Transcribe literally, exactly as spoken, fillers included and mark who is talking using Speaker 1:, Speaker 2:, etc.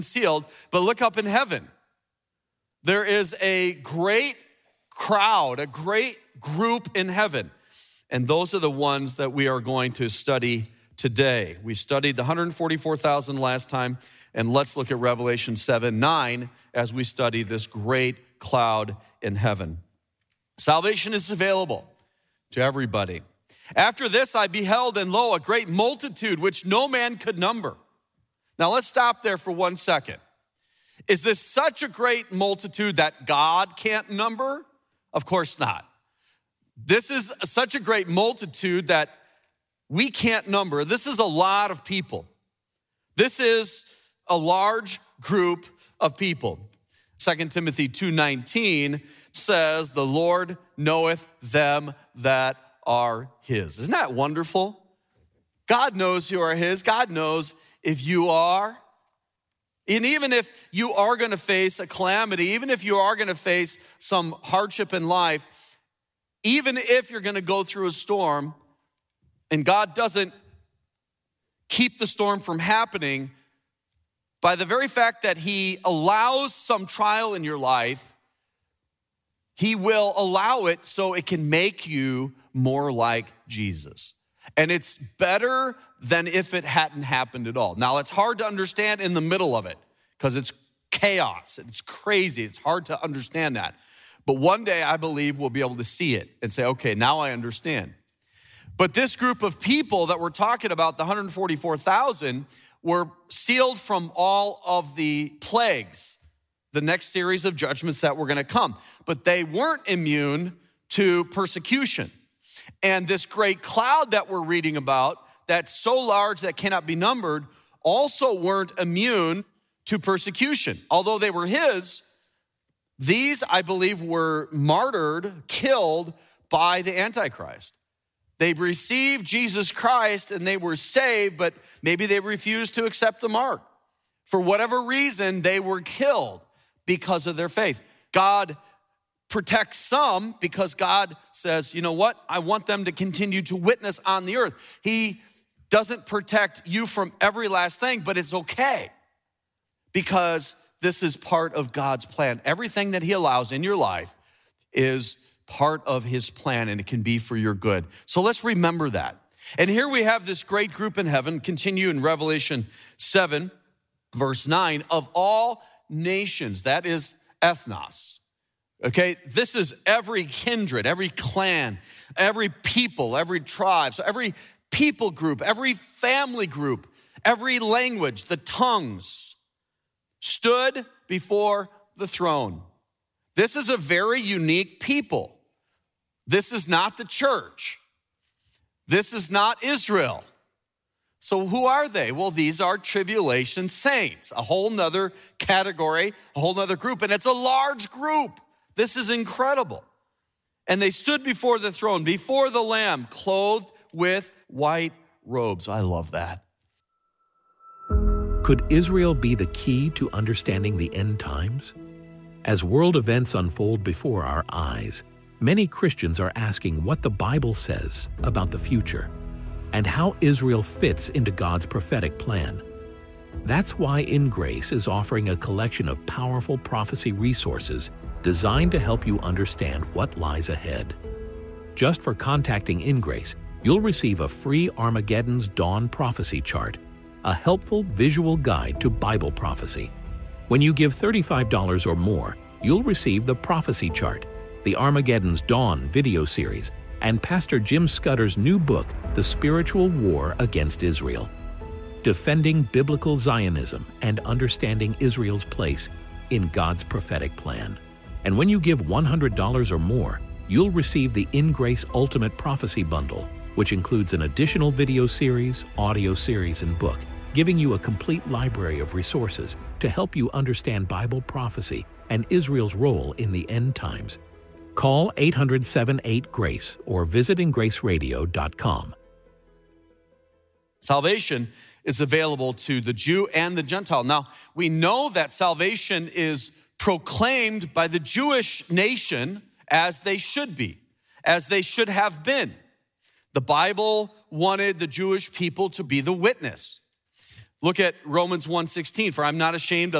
Speaker 1: sealed, but look up in heaven. There is a great crowd, a great group in heaven. And those are the ones that we are going to study today. We studied one hundred forty-four thousand last time, and let's look at Revelation seven, nine as we study this great cloud in heaven. Salvation is available to everybody. After this, I beheld, and lo, a great multitude which no man could number. Now let's stop there for one second. Is this such a great multitude that God can't number? Of course not. This is such a great multitude that we can't number. This is a lot of people. This is a large group of people. Second Timothy two nineteen says, the Lord knoweth them that are his. Isn't that wonderful? God knows you are his. God knows if you are. And even if you are going to face a calamity, even if you are going to face some hardship in life, even if you're going to go through a storm and God doesn't keep the storm from happening, by the very fact that he allows some trial in your life, he will allow it so it can make you more like Jesus. And it's better than if it hadn't happened at all. Now, it's hard to understand in the middle of it because it's chaos. It's crazy. It's hard to understand that. But one day, I believe we'll be able to see it and say, okay, now I understand. But this group of people that we're talking about, the one hundred forty-four thousand, were sealed from all of the plagues, the next series of judgments that were going to come. But they weren't immune to persecution. And this great cloud that we're reading about, that's so large that cannot be numbered, also weren't immune to persecution. Although they were his, these, I believe, were martyred, killed by the Antichrist. They received Jesus Christ and they were saved, but maybe they refused to accept the mark. For whatever reason, they were killed because of their faith. God protects some because God says, you know what? I want them to continue to witness on the earth. He doesn't protect you from every last thing, but it's okay because this is part of God's plan. Everything that he allows in your life is part of his plan, and it can be for your good. So let's remember that. And here we have this great group in heaven, continue in Revelation seven, verse nine, of all nations, that is ethnos. Okay, this is every kindred, every clan, every people, every tribe, so every people group, every family group, every language, the tongues stood before the throne. This is a very unique people. This is not the church. This is not Israel. So who are they? Well, these are tribulation saints, a whole nother category, a whole nother group, and it's a large group. This is incredible. And they stood before the throne, before the Lamb, clothed with white robes. I love that.
Speaker 2: Could Israel be the key to understanding the end times? As world events unfold before our eyes, many Christians are asking what the Bible says about the future and how Israel fits into God's prophetic plan. That's why In Grace is offering a collection of powerful prophecy resources designed to help you understand what lies ahead. Just for contacting In Grace, you'll receive a free Armageddon's Dawn prophecy chart, a helpful visual guide to Bible prophecy. When you give thirty-five dollars or more, you'll receive the prophecy chart, the Armageddon's Dawn video series, and Pastor Jim Scudder's new book, The Spiritual War Against Israel. Defending Biblical Zionism and Understanding Israel's Place in God's Prophetic Plan. And when you give one hundred dollars or more, you'll receive the In Grace Ultimate Prophecy Bundle, which includes an additional video series, audio series, and book, giving you a complete library of resources to help you understand Bible prophecy and Israel's role in the end times. Call eight hundred, seven eight, GRACE or visit in grace radio dot com.
Speaker 1: Salvation is available to the Jew and the Gentile. Now, we know that salvation is proclaimed by the Jewish nation as they should be, as they should have been. The Bible wanted the Jewish people to be the witness. Look at Romans one sixteen, for I'm not ashamed of